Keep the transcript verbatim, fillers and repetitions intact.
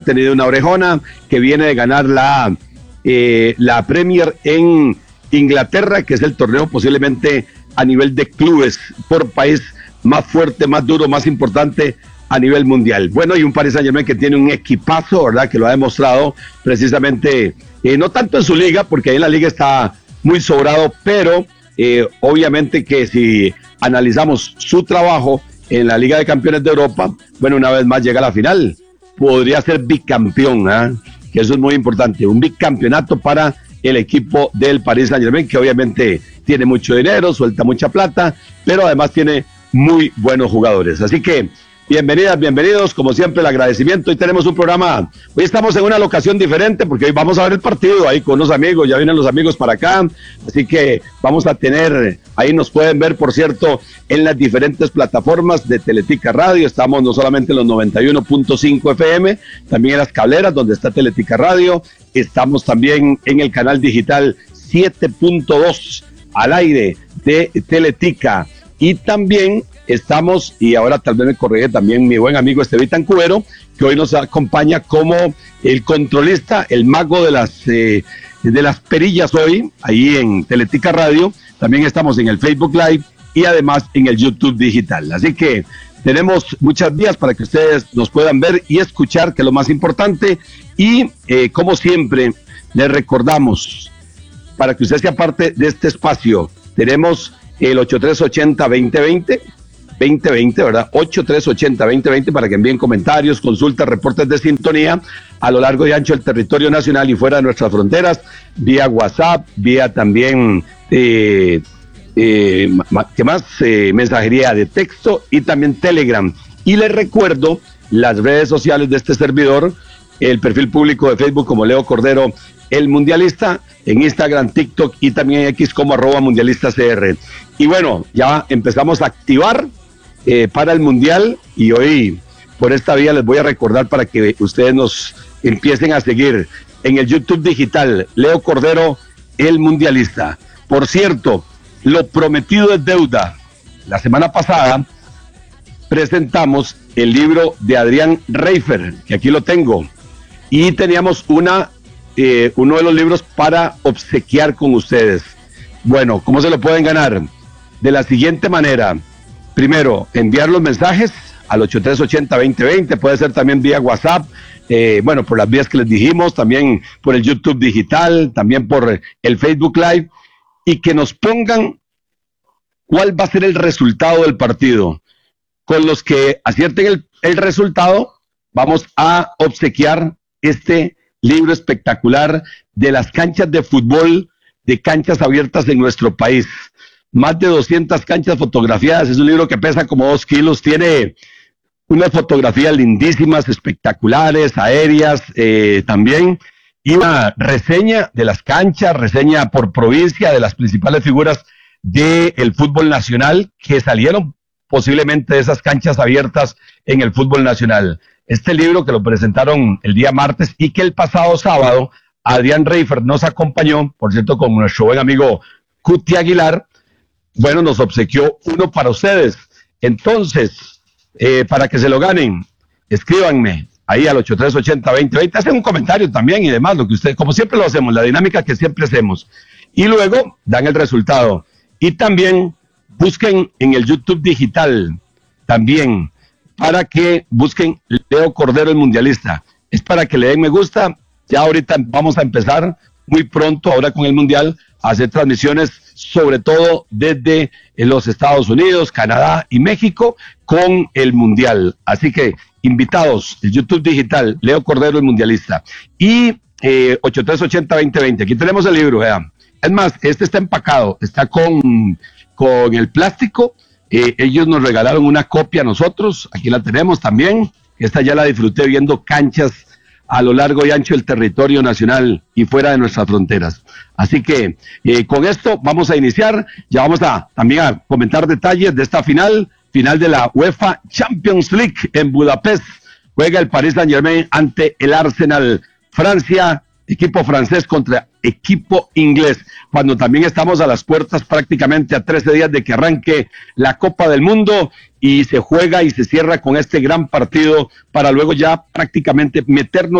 tenido una orejona, que viene de ganar la, eh, la Premier en Inglaterra, que es el torneo posiblemente a nivel de clubes por país más fuerte, más duro, más importante a nivel mundial. Bueno, y un Paris Saint-Germain que tiene un equipazo, ¿verdad? Que lo ha demostrado precisamente, eh, no tanto en su liga, porque ahí en la liga está muy sobrado, pero eh, obviamente que si analizamos su trabajo en la Liga de Campeones de Europa, bueno, una vez más llega a la final, podría ser bicampeón, ¿eh? Que eso es muy importante, un bicampeonato para el equipo del Paris Saint-Germain, que obviamente tiene mucho dinero, suelta mucha plata, pero además tiene muy buenos jugadores. Así que bienvenidas, bienvenidos, como siempre el agradecimiento. Hoy tenemos un programa, hoy estamos en una locación diferente porque hoy vamos a ver el partido ahí con unos amigos, ya vienen los amigos para acá, así que vamos a tener, ahí nos pueden ver, por cierto, en las diferentes plataformas de Teletica Radio. Estamos no solamente en los noventa y uno punto cinco F M, también en las cableras donde está Teletica Radio, estamos también en el canal digital siete punto dos al aire de Teletica, y también estamos, y ahora tal vez me corrige también mi buen amigo Estevitan Cubero, que hoy nos acompaña como el controlista, el mago de las eh, de las perillas hoy, ahí en Teletica Radio. También estamos en el Facebook Live y además en el YouTube digital. Así que tenemos muchas vías para que ustedes nos puedan ver y escuchar, que es lo más importante. Y eh, como siempre, les recordamos, para que usted sea parte de este espacio, tenemos el ocho tres ochenta veinte veinte, veinte veinte, ¿verdad? ocho tres ochenta veinte veinte para que envíen comentarios, consultas, reportes de sintonía a lo largo y ancho del territorio nacional y fuera de nuestras fronteras, vía WhatsApp, vía también, eh, eh, ¿qué más? Eh, mensajería de texto y también Telegram. Y les recuerdo las redes sociales de este servidor, el perfil público de Facebook como Leo Cordero, el Mundialista, en Instagram, TikTok y también X como arroba Mundialista C R. Y bueno, ya empezamos a activar eh, para el Mundial, y hoy por esta vía les voy a recordar para que ustedes nos empiecen a seguir en el YouTube digital, Leo Cordero, el Mundialista. Por cierto, lo prometido es deuda. La semana pasada presentamos el libro de Adrián Reifer, que aquí lo tengo, y teníamos una Eh, uno de los libros para obsequiar con ustedes. Bueno, ¿cómo se lo pueden ganar? De la siguiente manera: primero, enviar los mensajes al ocho tres ochenta veinte veinte, puede ser también vía WhatsApp, eh, bueno, por las vías que les dijimos, también por el YouTube digital, también por el Facebook Live, y que nos pongan cuál va a ser el resultado del partido. Con los que acierten el, el resultado, vamos a obsequiar este libro espectacular de las canchas de fútbol, de canchas abiertas en nuestro país. Más de doscientas canchas fotografiadas. Es un libro que pesa como dos kilos, tiene unas fotografías lindísimas, espectaculares, aéreas eh, también, y una reseña de las canchas, reseña por provincia de las principales figuras del fútbol nacional que salieron posiblemente de esas canchas abiertas en el fútbol nacional. Este libro que lo presentaron el día martes y que el pasado sábado Adrián Reifer nos acompañó, por cierto, con nuestro buen amigo Cuti Aguilar, bueno, nos obsequió uno para ustedes. Entonces, eh, para que se lo ganen, escríbanme ahí al ocho tres ochenta veinte veinte, hacen un comentario también y demás, lo que ustedes, como siempre lo hacemos, la dinámica que siempre hacemos, y luego dan el resultado. Y también busquen en el YouTube digital, también, para que busquen Leo Cordero el Mundialista. Es para que le den me gusta. Ya ahorita vamos a empezar muy pronto, ahora con el Mundial, a hacer transmisiones, sobre todo desde los Estados Unidos, Canadá y México, con el Mundial. Así que, invitados, el YouTube digital, Leo Cordero el Mundialista. Y eh, ocho tres ochenta veinte veinte. Aquí tenemos el libro, vean. Es más, este está empacado, está con, con el plástico. Eh, ellos nos regalaron una copia a nosotros, aquí la tenemos también. Esta ya la disfruté viendo canchas a lo largo y ancho del territorio nacional y fuera de nuestras fronteras. Así que eh, con esto vamos a iniciar, ya vamos a también a comentar detalles de esta final, final de la UEFA Champions League en Budapest. Juega el Paris Saint-Germain ante el Arsenal. Francia, equipo francés contra equipo inglés, cuando también estamos a las puertas, prácticamente a trece días de que arranque la Copa del Mundo, y se juega y se cierra con este gran partido para luego ya prácticamente meternos